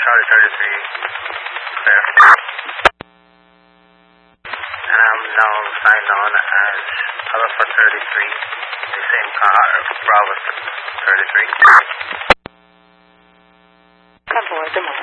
Charlie 33, clear. And I'm now signed on as Alpha 33, the same car, Bravo 33. 看博，这么。